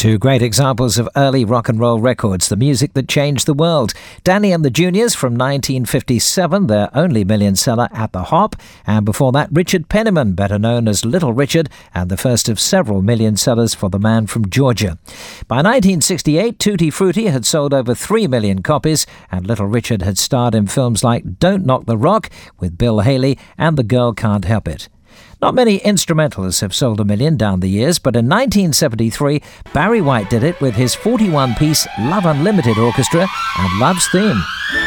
Two great examples of early rock and roll records, the music that changed the world. Danny and the Juniors from 1957, their only million seller At the Hop, and before that Richard Penniman, better known as Little Richard, and the first of several million sellers for the man from Georgia. By 1968, Tutti Frutti had sold over 3 million copies, and Little Richard had starred in films like Don't Knock the Rock with Bill Haley and The Girl Can't Help It. Not many instrumentalists have sold 1 million down the years, but in 1973, Barry White did it with his 41-piece Love Unlimited Orchestra and Love's Theme.